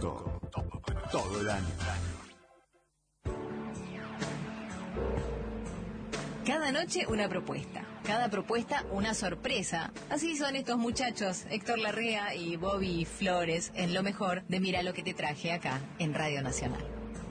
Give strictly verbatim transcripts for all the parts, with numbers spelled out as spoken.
Todo, todo, todo el año. Cada noche una propuesta, cada propuesta una sorpresa. Así son estos muchachos, Héctor Larrea y Bobby Flores, en lo mejor de Mira lo que te traje acá en Radio Nacional.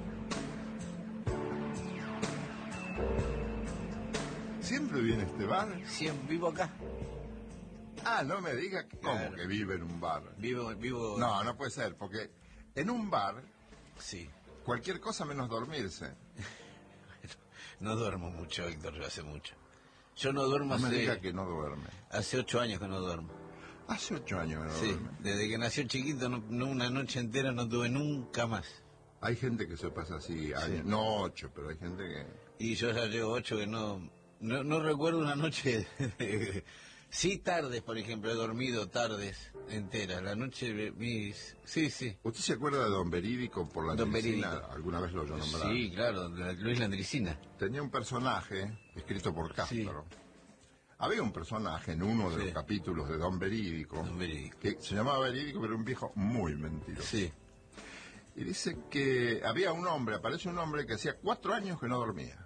¿Siempre viene este bar? Siempre vivo acá. Ah, no me diga que, ¿cómo Claro. que vive en un bar? Vivo, vivo. No, no puede ser, porque en un bar Sí. cualquier cosa menos dormirse. No duermo mucho, Héctor, yo hace mucho. Yo no duermo No me hace... diga que no duerme. Hace ocho años que no duermo. Hace ocho años que no Sí, duerme. desde que nació chiquito, no, no, una noche entera no tuve nunca más. Hay gente que se pasa así, años, Sí. no ocho, pero hay gente que... Y yo ya llevo ocho que no... No, no recuerdo una noche... de- sí, tardes, por ejemplo, he dormido tardes enteras. La noche... Mis... Sí, sí. ¿Usted se acuerda de Don Verídico por la Don Landricina? Verídico. ¿Alguna vez lo oyó nombrar? Sí, claro, la- Luis Landricina. Tenía un personaje escrito por Castro. Sí. Había un personaje en uno de Sí. los capítulos de Don Verídico, Don Verídico. que se llamaba Verídico, pero era un viejo muy mentiroso. Sí. Y dice que había un hombre, aparece un hombre que hacía cuatro años que no dormía.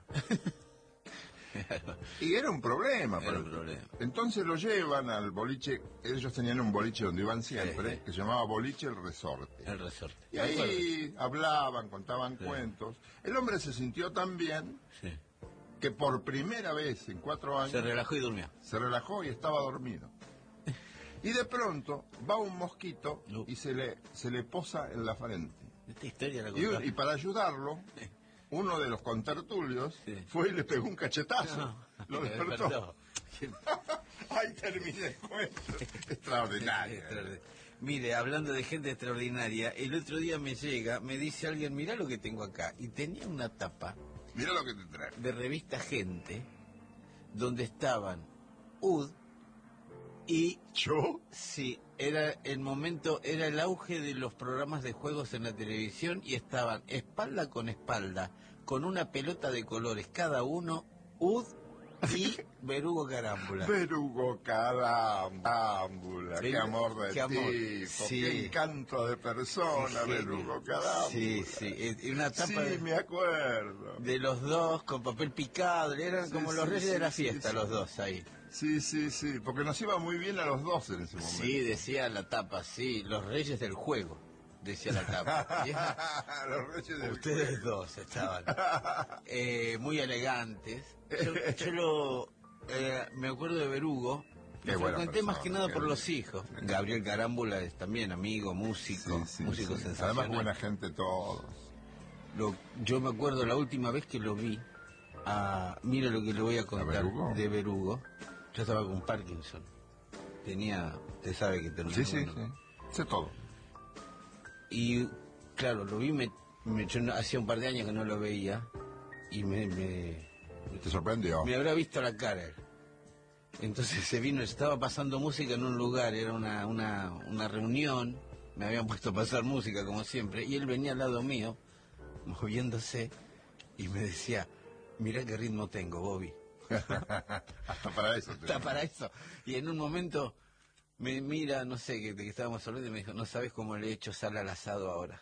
Y era un problema. Era para un el- problema. Entonces lo llevan al boliche, ellos tenían un boliche donde iban siempre, Sí, sí. que se llamaba Boliche El Resorte. El resorte. Y ahí hablaban, contaban cuentos. El hombre se sintió tan bien Sí. que por primera vez en cuatro años Se relajó y durmió. se relajó y estaba dormido. Y de pronto va un mosquito No. y se le, se le posa en la frente. Esta historia la Y, contaste. y para ayudarlo, uno de los contertulios Sí. fue y le pegó un cachetazo. No, Lo lo despertó. despertó. Ahí termina el cuento. Extraordinario. Extraordinario. Mire, hablando de gente extraordinaria, el otro día me llega, me dice alguien, mirá lo que tengo acá. Y tenía una tapa Mira lo que te trae. de revista Gente, donde estaban U D y... ¿Yo? Sí, era el momento, era el auge de los programas de juegos en la televisión y estaban espalda con espalda, con una pelota de colores cada uno, U D y Berugo Carámbula. Verugo Carámbula. Qué Verugo- amor de qué amor. tipo. Sí. Qué encanto de persona, Sí. Verugo Carámbula. Sí, sí, eh, una tapa Sí, de, me acuerdo. de los dos con papel picado, eran Sí, como sí, los reyes sí, de la sí, fiesta, sí. los dos ahí. Sí, sí, sí, porque nos iba muy bien a los dos en ese momento. Sí, decía la tapa, sí, los reyes del juego, decía la tapa. Y era- Los reyes del Ustedes dos estaban eh, muy elegantes. Yo, yo lo, eh, me acuerdo de Berugo. Qué Lo buena frecuenté más que persona, nada qué por bien. los hijos. Gabriel Carámbula es también amigo, músico, Sí, sí, músico sí. sensacional. Además, buena gente todos. Lo- yo me acuerdo la última vez que lo vi. A, mira lo que le voy a contar Berugo? de Berugo. Yo estaba con Parkinson. Tenía, usted sabe que tenía. Sí, sí, bueno. sí. Sé todo. Y claro, lo vi, me, me- yo no- hacía un par de años que no lo veía y me, me, ¿Te sorprendió? me habrá visto la cara él. Entonces se vino, estaba pasando música en un lugar, era una, una, una reunión, me habían puesto a pasar música como siempre, y él venía al lado mío, moviéndose, y me decía, mirá qué ritmo tengo, Bobby. Hasta para eso. te Está digo. para eso. Y en un momento me mira, no sé, que, que estábamos hablando y me dijo, no sabes cómo le he hecho sal al asado ahora.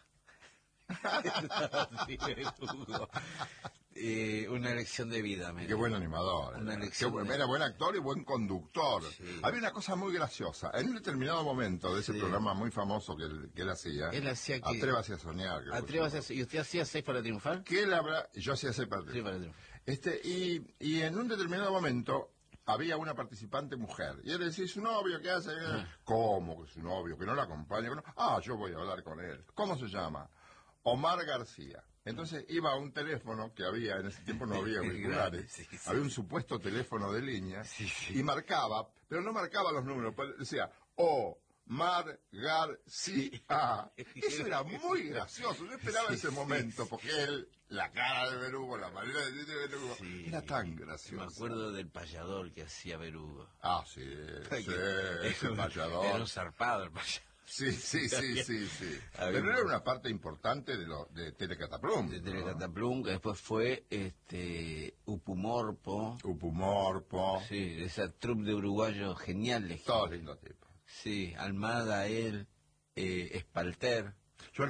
Sí, Hugo. Eh, una lección de vida, me Qué dio. buen animador. Una Era. lección Qué buen- de- era buen actor y buen conductor. Sí. Había una cosa muy graciosa. En un determinado momento de ese Sí. programa muy famoso que él, que él hacía, Él hacía que- Atrévase a soñar. creo que Atrévase a se hacer- ¿Y usted hacía seis para triunfar? que él habrá, yo hacía ese partido. Sí, para triunfar. Este, y, y en un determinado momento había una participante mujer. Y él decía, ¿su novio qué hace? ¿Cómo que su novio? Que no la acompaña. Que no- Ah, yo voy a hablar con él. ¿Cómo se llama? Omar García. Entonces iba a un teléfono que había, en ese tiempo no había auriculares, Sí, sí. había un supuesto teléfono de línea, Sí, sí. y marcaba, pero no marcaba los números, pues decía, Omar García. Eso era muy gracioso, yo esperaba Sí, ese sí, momento, sí. porque él, la cara de Berugo, la manera de decir de Berugo, Sí. era tan Me gracioso. acuerdo del payador que hacía Berugo. Ah, sí, sí, ese Era payador. un zarpado el payador. Sí, sí, sí, sí, sí. Había- Pero era una parte importante de, lo, de Telecataplum. De ¿no? Telecataplum, que después fue este Upumorpo. Upumorpo, Sí, esa troupe de uruguayos geniales. todos lindos tipos. Sí, Almada, él, eh, Espalter. Yo